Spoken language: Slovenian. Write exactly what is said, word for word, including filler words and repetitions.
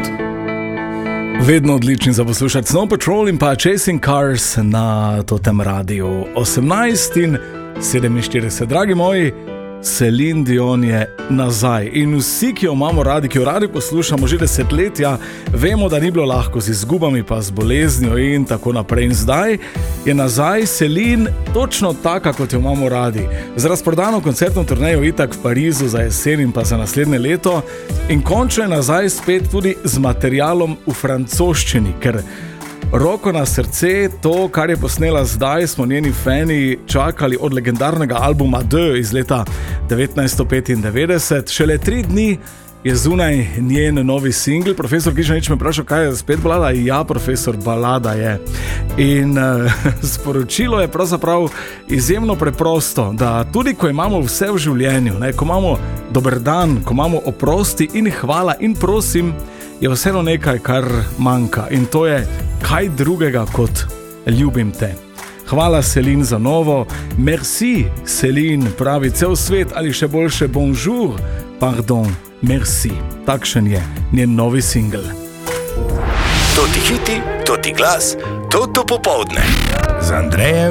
Vedno odlični za poslušati Snow Patrol in pa Chasing Cars na Totem radiju. osemnajst in sedeminštirideset, dragi moji, Celine Dion je nazaj. In vsi, ki jo imamo radi, ki jo radi poslušamo že desetletja, vemo, da ni bilo lahko z izgubami, pa z boleznijo in tako naprej. In zdaj je nazaj Celine točno taka, kot jo imamo radi. Z razprodano koncertno turnejo itak v Parizu za jesen in pa za naslednje leto. In končno je nazaj spet tudi z materialom v francoščini, ker roko na srce, to, kar je posnela zdaj, smo njeni fani čakali od legendarnega albuma Deux iz leta devetnajststo petindevetdeset. Šele tri dni je zunaj njen novi singl. Profesor Kišanič me vprašal, kaj je spet balada? Ja, profesor, balada je. In uh, sporočilo je pravzaprav izjemno preprosto, da tudi ko imamo vse v življenju, ne, ko imamo dober dan, ko imamo oprosti in hvala in prosim, je vseeno nekaj, kar manjka. In to je kaj drugega kot ljubim te. Hvala, Celine, za novo. Merci, Celine, pravi cel svet, ali še boljše bonjour, pardon, merci. Takšen je njen novi singl. To ti hiti, to ti glas, to to popovdne. Z Andrejem